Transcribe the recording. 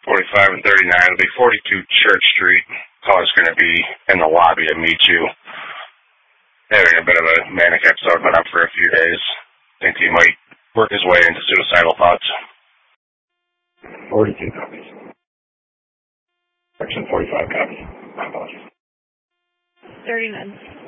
45 and 39. It'll be 42 Church Street. Caller's going to be in the lobby to meet you. Having a bit of a manic episode, been up for a few days. Think he might work his way into suicidal thoughts. 42 copies. Actually, 45 copies. My apologies. 30 minutes.